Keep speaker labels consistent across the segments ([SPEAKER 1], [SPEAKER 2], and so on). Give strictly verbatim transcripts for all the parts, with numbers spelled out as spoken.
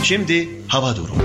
[SPEAKER 1] Şimdi hava durumu.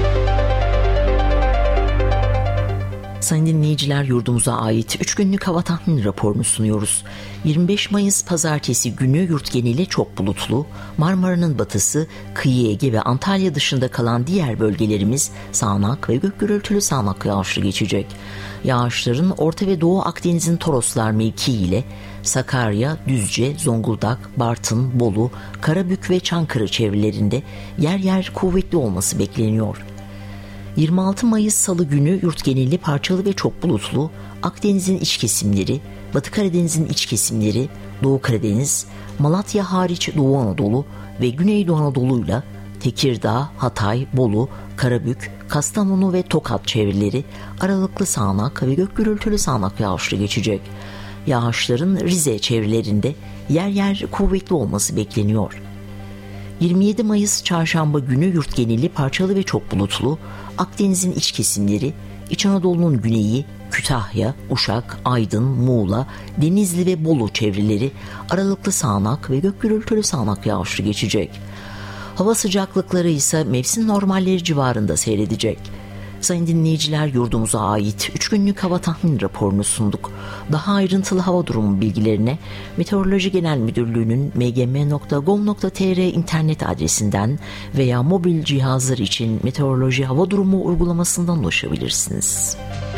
[SPEAKER 2] Sayın dinleyiciler, yurdumuza ait üç günlük hava tahmini raporunu sunuyoruz. yirmi beş Mayıs Pazartesi günü yurt geneli çok bulutlu. Marmara'nın batısı, kıyı Ege ve Antalya dışında kalan diğer bölgelerimiz sağanak ve gök gürültülü sağanak yağışlı geçecek. Yağışların Orta ve Doğu Akdeniz'in Toroslar mevkii ile Sakarya, Düzce, Zonguldak, Bartın, Bolu, Karabük ve Çankırı çevrelerinde yer yer kuvvetli olması bekleniyor. yirmi altı Mayıs Salı günü yurt geneli parçalı ve çok bulutlu. Akdeniz'in iç kesimleri, Batı Karadeniz'in iç kesimleri, Doğu Karadeniz, Malatya hariç Doğu Anadolu ve Güneydoğu Anadolu'yla Tekirdağ, Hatay, Bolu, Karabük, Kastamonu ve Tokat çevreleri aralıklı sağanak ve gök gürültülü sağanak yağışlı geçecek. Yağışların Rize çevrelerinde yer yer kuvvetli olması bekleniyor. yirmi yedi Mayıs Çarşamba günü yurt geneli parçalı ve çok bulutlu. Akdeniz'in iç kesimleri, İç Anadolu'nun güneyi, Kütahya, Uşak, Aydın, Muğla, Denizli ve Bolu çevreleri aralıklı sağanak ve gök gürültülü sağanak yağışlı geçecek. Hava sıcaklıkları ise mevsim normalleri civarında seyredecek. Sayın dinleyiciler, yurdumuza ait üç günlük hava tahmin raporunu sunduk. Daha ayrıntılı hava durumu bilgilerine Meteoroloji Genel Müdürlüğü'nün m g m nokta gov nokta t r internet adresinden veya mobil cihazlar için Meteoroloji Hava Durumu uygulamasından ulaşabilirsiniz.